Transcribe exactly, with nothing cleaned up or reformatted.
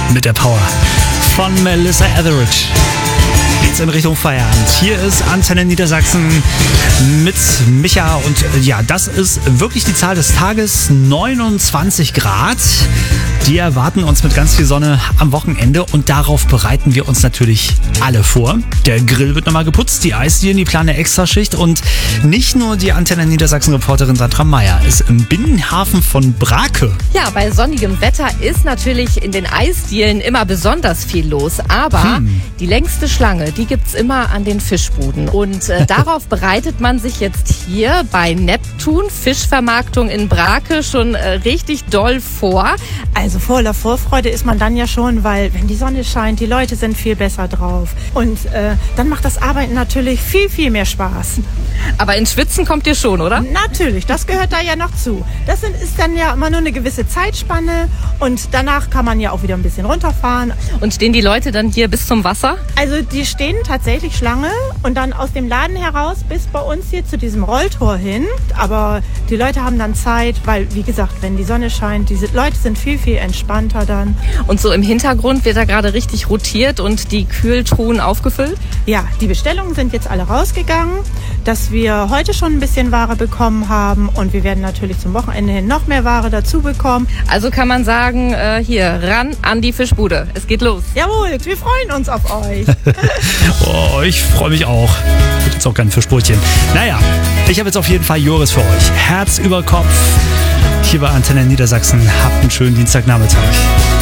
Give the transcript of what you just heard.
mit der Power von Melissa Etheridge. Geht's in Richtung Feierabend. Hier ist Antenne Niedersachsen mit Micha und ja, das ist wirklich die Zahl des Tages, neunundzwanzig Grad. Die erwarten uns mit ganz viel Sonne am Wochenende und darauf bereiten wir uns natürlich alle vor. Der Grill wird nochmal geputzt, die Eisdielen, die planen eine Extraschicht und nicht nur die Antenne Niedersachsen-Reporterin Sandra Meyer ist im Binnenhafen von Brake. Ja, bei sonnigem Wetter ist natürlich in den Eisdielen immer besonders viel los, aber hm. die längste Schlange, die gibt's immer an den Fischbuden und äh, darauf bereitet man sich jetzt hier bei Neptun, Fischvermarktung in Brake, schon äh, richtig doll vor. Also voller Vorfreude ist man dann ja schon, weil wenn die Sonne scheint, die Leute sind viel besser drauf. Und äh, dann macht das Arbeiten natürlich viel, viel mehr Spaß. Aber ins Schwitzen kommt ihr schon, oder? Natürlich, das gehört da ja noch zu. Das sind, ist dann ja immer nur eine gewisse Zeitspanne und danach kann man ja auch wieder ein bisschen runterfahren. Und stehen die Leute dann hier bis zum Wasser? Also die stehen tatsächlich Schlange und dann aus dem Laden heraus bis bei uns hier zu diesem Rolltor hin. Aber die Leute haben dann Zeit, weil wie gesagt, wenn die Sonne scheint, diese Leute sind viel, viel entspannter dann. Und so im Hintergrund wird da gerade richtig rotiert und die Kühltruhen aufgefüllt? Ja, die Bestellungen sind jetzt alle rausgegangen, dass wir heute schon ein bisschen Ware bekommen haben und wir werden natürlich zum Wochenende hin noch mehr Ware dazu bekommen. Also kann man sagen, äh, hier, ran an die Fischbude. Es geht los. Jawohl, wir freuen uns auf euch. Oh, ich freue mich auch. Ich hätte jetzt auch gerne Fischbrötchen. Naja, ich habe jetzt auf jeden Fall Joris für euch. Herz über Kopf. Hier bei Antenne Niedersachsen. Habt einen schönen Dienstagnachmittag.